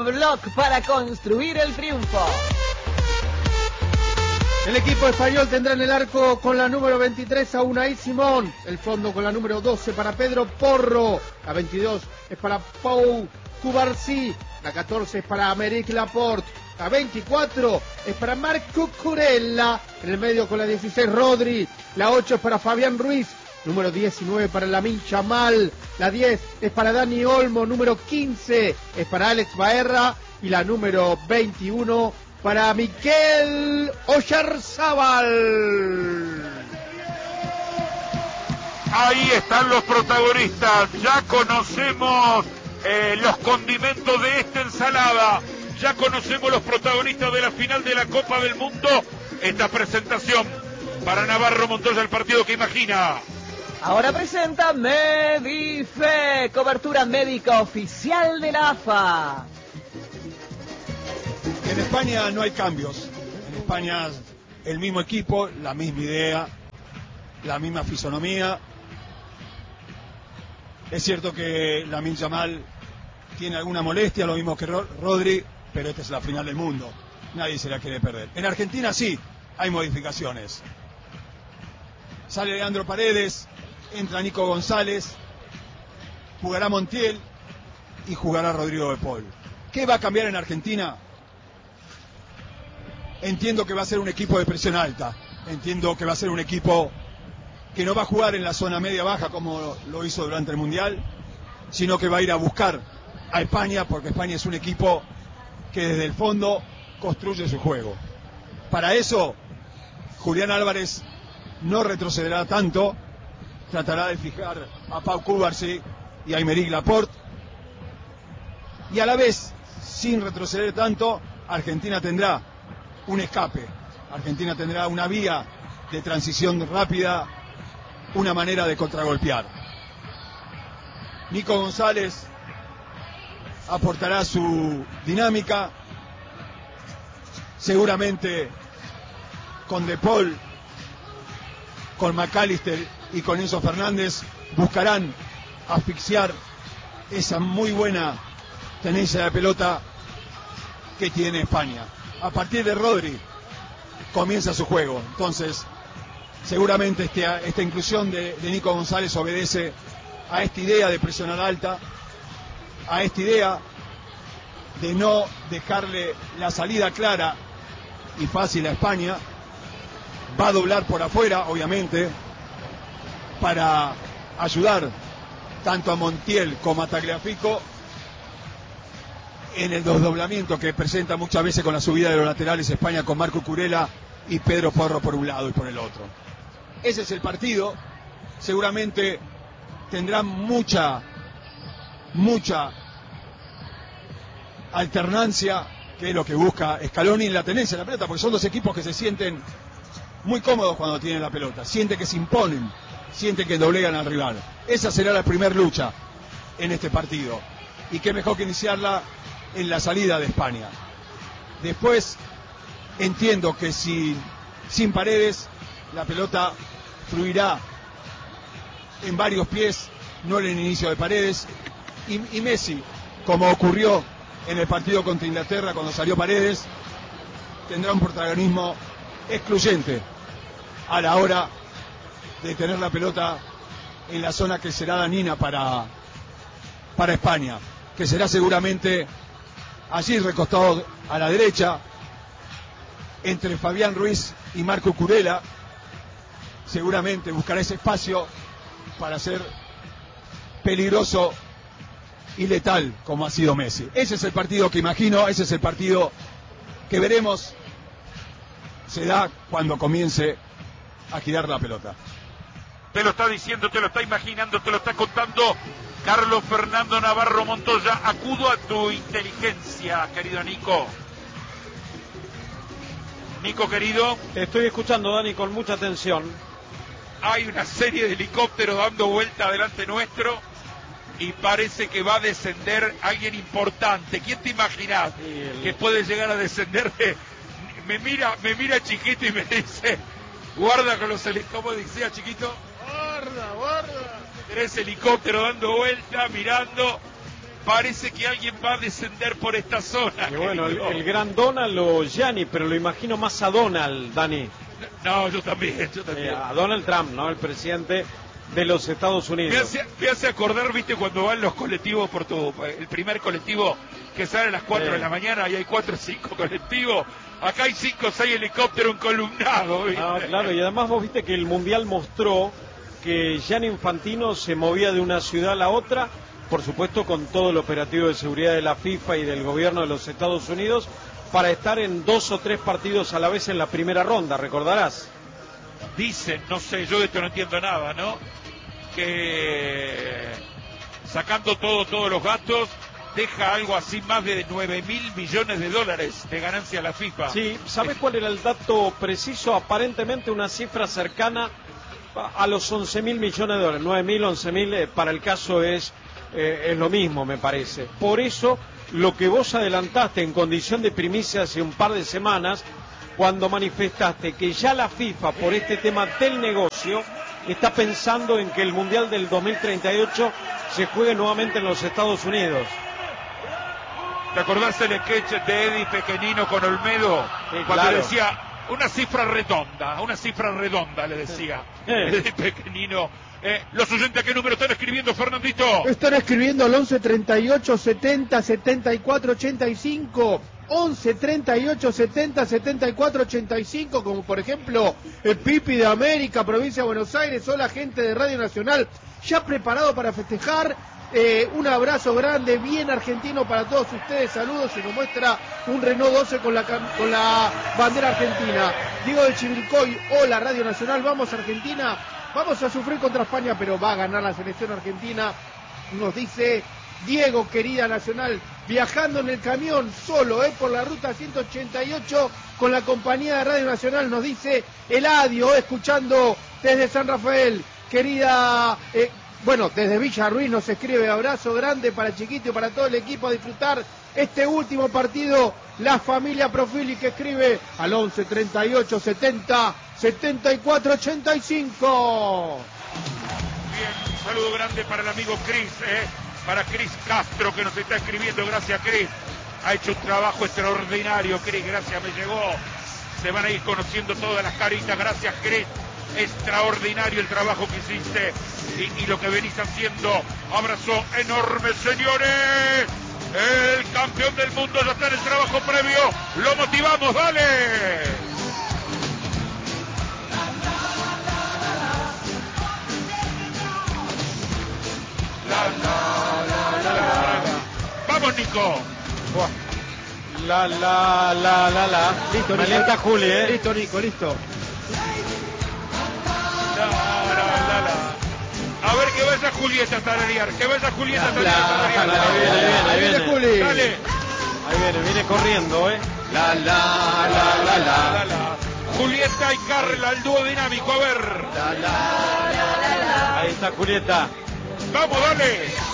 Block para construir el triunfo. El equipo español tendrá en el arco con la número 23 a Unai Simón, el fondo con la número 12 para Pedro Porro, la 22 es para Pau Cubarsí, la 14 es para Aymeric Laporte, la 24 es para Marc Cucurella, en el medio con la 16 Rodri, la 8 es para Fabián Ruiz, número 19 para Lamine Yamal, la 10 es para Dani Olmo, número 15 es para Alex Baerra y la número 21 para Mikel Oyarzábal. Ahí están los protagonistas, ya conocemos los condimentos de esta ensalada, ya conocemos los protagonistas de la final de la Copa del Mundo. Esta presentación para Navarro Montoya, el partido que imagina. Ahora presenta Medife, cobertura médica oficial de la AFA. En España no hay cambios. En España el mismo equipo, la misma idea, la misma fisonomía. Es cierto que Lamine Yamal tiene alguna molestia, lo mismo que Rodri, pero esta es la final del mundo. Nadie se la quiere perder. En Argentina sí, hay modificaciones. Sale Leandro Paredes, entra Nico González, jugará Montiel y jugará Rodrigo de Paul. ¿Qué va a cambiar en Argentina? Entiendo que va a ser un equipo de presión alta. Entiendo que va a ser un equipo que no va a jugar en la zona media-baja como lo hizo durante el Mundial, sino que va a ir a buscar a España, porque España es un equipo que desde el fondo construye su juego. Para eso, Julián Álvarez no retrocederá tanto, tratará de fijar a Pau Cubarsí y a Aymeric Laporte, y a la vez, sin retroceder tanto, Argentina tendrá un escape. Argentina tendrá una vía de transición rápida, una manera de contragolpear. Nico González aportará su dinámica, seguramente con De Paul, con McAllister y con Enzo Fernández buscarán asfixiar esa muy buena tenencia de pelota que tiene España. A partir de Rodri comienza su juego. Entonces, seguramente esta inclusión de Nico González obedece a esta idea de presionar alta, a esta idea de no dejarle la salida clara y fácil a España. Va a doblar por afuera, obviamente, para ayudar tanto a Montiel como a Tagliafico en el desdoblamiento que presenta muchas veces con la subida de los laterales España, con Marc Cucurella y Pedro Porro por un lado y por el otro. Ese es el partido. Seguramente tendrá mucha alternancia, que es lo que busca Scaloni en la tenencia de la pelota, porque son dos equipos que se sienten muy cómodos cuando tienen la pelota, sienten que se imponen, sienten que doblegan al rival. Esa será la primera lucha en este partido, y qué mejor que iniciarla en la salida de España. Después entiendo que sin Paredes la pelota fluirá en varios pies, no en el inicio de Paredes, y Messi, como ocurrió en el partido contra Inglaterra cuando salió Paredes, tendrá un protagonismo excluyente a la hora de tener la pelota en la zona que será dañina para España, que será seguramente allí recostado a la derecha entre Fabián Ruiz y Marc Cucurella. Seguramente buscará ese espacio para ser peligroso y letal como ha sido Messi. Ese es el partido que imagino, ese es el partido que veremos. Se da cuando comience a girar la pelota. Te lo está diciendo, te lo está imaginando, te lo está contando Carlos Fernando Navarro Montoya. Acudo a tu inteligencia, querido Nico. Nico, querido. Te estoy escuchando, Dani, con mucha atención. Hay una serie de helicópteros dando vuelta delante nuestro y parece que va a descender alguien importante. ¿Quién te imaginas que puede llegar a descender? Me mira Chiquito y me dice, guarda con los helicópteros. ¿Cómo decía Chiquito? Guarda. 3 helicópteros dando vuelta, mirando. parece que alguien va a descender por esta zona. Y bueno, el gran Donald o Gianni, pero lo imagino más a Donald, Dani. No, yo también. A Donald Trump, ¿no? El presidente de los Estados Unidos. Me hace acordar, viste, cuando van los colectivos el primer colectivo que sale a las 4 de la mañana y hay 4 o 5 colectivos. Acá hay 5 o 6 helicópteros encolumnados, ¿viste? Ah, claro, y además vos viste que el Mundial mostró que Gianni Infantino se movía de una ciudad a la otra, por supuesto con todo el operativo de seguridad de la FIFA y del gobierno de los Estados Unidos, para estar en 2 o 3 partidos a la vez en la primera ronda, recordarás. Dicen, no sé, yo de esto no entiendo nada, ¿no? Que sacando todos los gastos, deja algo así más de 9.000 millones de dólares de ganancia a la FIFA. Sí, ¿sabes cuál era el dato preciso? Aparentemente una cifra cercana a los 11.000 millones de dólares. 9.000, 11.000, para el caso es lo mismo, me parece. Por eso, lo que vos adelantaste en condición de primicia hace un par de semanas, cuando manifestaste que ya la FIFA, por este tema del negocio, está pensando en que el Mundial del 2038 se juegue nuevamente en los Estados Unidos. ¿Te acordás el sketch de Eddie Pequenino con Olmedo? Sí, cuando claro. decía una cifra redonda, le decía Eddie Pequenino. Los oyentes, ¿a qué número están escribiendo, Fernandito? Están escribiendo al 11 38 70 74 85. 11 38 70 74 85, como por ejemplo el Pipi de América, provincia de Buenos Aires. Hola, gente de Radio Nacional, ya preparado para festejar. Un abrazo grande, bien argentino para todos ustedes. Saludos, y nos muestra un Renault 12 con la bandera argentina. Diego de Chivilcoy, hola Radio Nacional, vamos Argentina, vamos a sufrir contra España, pero va a ganar la selección argentina, nos dice Diego, querida Nacional, viajando en el camión solo, por la ruta 188 con la compañía de Radio Nacional, nos dice Eladio, escuchando desde San Rafael, querida, desde Villa Ruiz nos escribe, abrazo grande para Chiquito y para todo el equipo, a disfrutar este último partido, la familia Profili, que escribe al 11 38 70 74 85. Bien, un saludo grande para el amigo Cris, para Cris Castro, que nos está escribiendo. Gracias, Cris. Ha hecho un trabajo extraordinario, Cris. Gracias, me llegó. Se van a ir conociendo todas las caritas. Gracias, Cris. Extraordinario el trabajo que hiciste y lo que venís haciendo. Abrazo enorme, señores. El campeón del mundo ya está en el trabajo previo. Lo motivamos, dale. Vamos, Nico. La. Listo, me Nico. alienta Juli, Listo, Nico, listo. A ver, que vaya Julieta a tararear, que vaya Julieta a tararear. Ahí viene. Juli. Dale. Ahí viene corriendo, La. Julieta y Carla, el dúo dinámico, a ver. Ahí está Julieta. Vamos, dale.